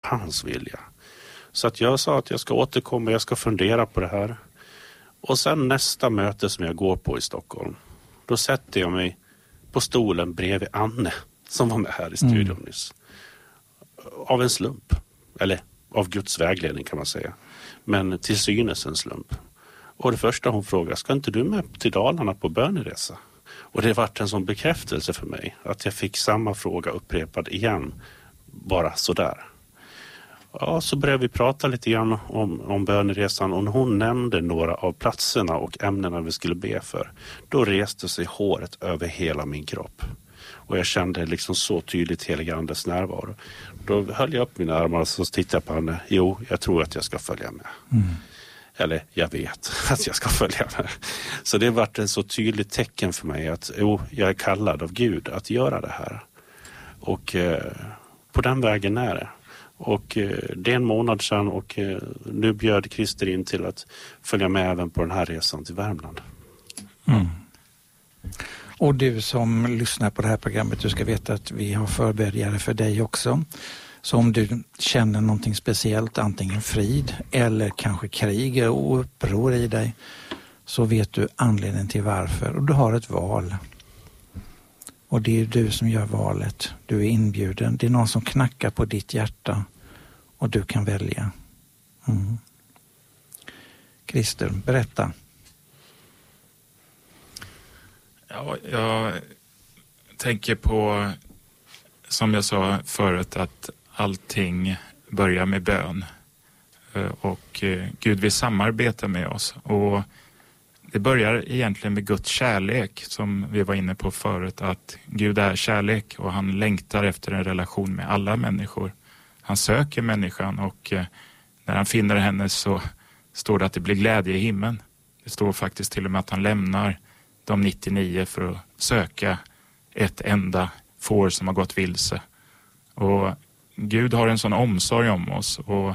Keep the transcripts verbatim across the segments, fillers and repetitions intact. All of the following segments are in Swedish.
hans vilja. Så att jag sa att jag ska återkomma, jag ska fundera på det här. Och sen nästa möte som jag går på i Stockholm, då sätter jag mig på stolen bredvid Anne som var med här i studion mm. nyss. Av en slump. Eller av Guds vägledning kan man säga. Men till synes en slump. Och det första hon frågar, ska inte du med till Dalarna på böneresa? Och det varit en sån bekräftelse för mig. Att jag fick samma fråga upprepad igen. Bara sådär. Ja, så började vi prata lite grann om, om böneresan. Och när hon nämnde några av platserna och ämnena vi skulle be för, då reste sig håret över hela min kropp. Och jag kände liksom så tydligt heliga andes närvaro. Då höll jag upp mina armar och så tittade jag på henne. Jo, jag tror att jag ska följa med. Mm. Eller jag vet att jag ska följa med. Så det har varit ett så tydligt tecken för mig att jo, jag är kallad av Gud att göra det här. Och eh, på den vägen är det. Och eh, det är en månad sedan och eh, nu bjöd Christer in till att följa med även på den här resan till Värmland. Mm. Och du som lyssnar på det här programmet, du ska veta att vi har förberedare för dig också. Så om du känner någonting speciellt, antingen frid eller kanske krig och uppror i dig, så vet du anledningen till varför. Och du har ett val. Och det är du som gör valet. Du är inbjuden. Det är någon som knackar på ditt hjärta och du kan välja. Mm. Christer, berätta. Ja, jag tänker på, som jag sa förut, att allting börjar med bön. Och Gud vill samarbeta med oss. Och det börjar egentligen med Guds kärlek, som vi var inne på förut. Att Gud är kärlek och han längtar efter en relation med alla människor. Han söker människan och när han finner henne så står det att det blir glädje i himlen. Det står faktiskt till och med att han lämnar de nittionio för att söka ett enda får som har gått vilse. Och Gud har en sån omsorg om oss och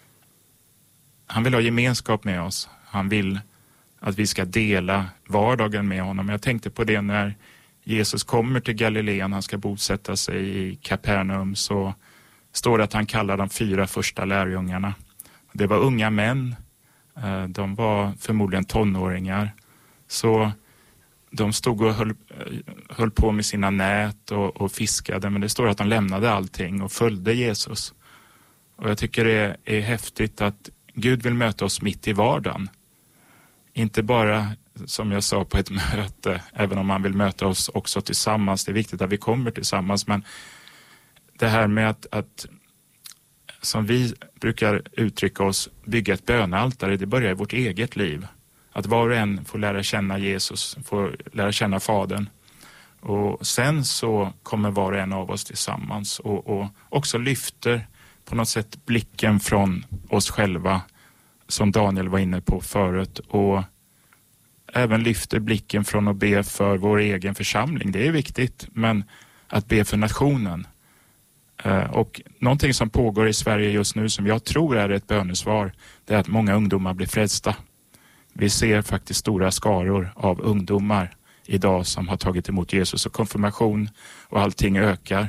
han vill ha gemenskap med oss. Han vill att vi ska dela vardagen med honom. Jag tänkte på det när Jesus kommer till Galileen, han ska bosätta sig i Kapernaum, så står det att han kallar de fyra första lärjungarna. Det var unga män, de var förmodligen tonåringar. Så de stod och höll, höll på med sina nät och, och fiskade, men det står att de lämnade allting och följde Jesus. Och jag tycker det är häftigt att Gud vill möta oss mitt i vardagen. Inte bara, som jag sa, på ett möte, även om han vill möta oss också tillsammans. Det är viktigt att vi kommer tillsammans, men det här med att, att som vi brukar uttrycka oss, bygga ett bönealtare, det börjar i vårt eget liv. Att var och en får lära känna Jesus, får lära känna Fadern. Och sen så kommer var och en av oss tillsammans och, och också lyfter på något sätt blicken från oss själva, som Daniel var inne på förut, och även lyfter blicken från att be för vår egen församling. Det är viktigt, men att be för nationen. Och någonting som pågår i Sverige just nu som jag tror är ett bönesvar, det är att många ungdomar blir frälsta. Vi ser faktiskt stora skaror av ungdomar idag som har tagit emot Jesus, och konfirmation och allting ökar.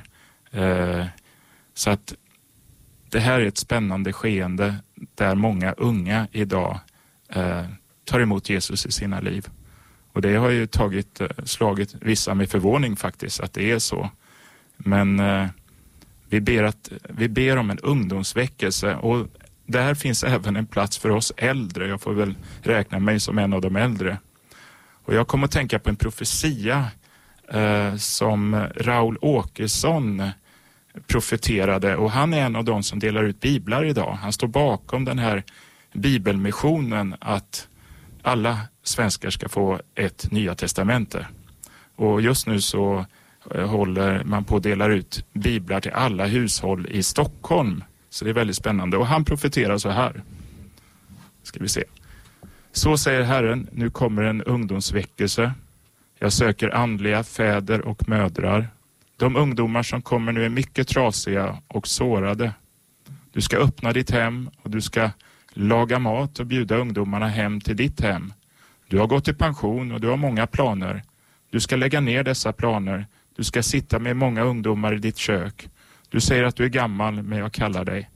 Så att det här är ett spännande skeende där många unga idag tar emot Jesus i sina liv. Och det har ju tagit, slagit vissa med förvåning faktiskt att det är så. Men vi ber, att, vi ber om en ungdomsväckelse, och där finns även en plats för oss äldre. Jag får väl räkna mig som en av de äldre. Och jag kommer att tänka på en profetia eh, som Raul Åkesson profeterade. Och han är en av de som delar ut biblar idag. Han står bakom den här bibelmissionen att alla svenskar ska få ett nya testamente. Och just nu så eh, håller man på att dela ut biblar till alla hushåll i Stockholm. Så det är väldigt spännande. Och han profeterar så här. Ska vi se. Så säger Herren, nu kommer en ungdomsväckelse. Jag söker andliga fäder och mödrar. De ungdomar som kommer nu är mycket trasiga och sårade. Du ska öppna ditt hem och du ska laga mat och bjuda ungdomarna hem till ditt hem. Du har gått i pension och du har många planer. Du ska lägga ner dessa planer. Du ska sitta med många ungdomar i ditt kök. Du säger att du är gammal, men jag kallar dig.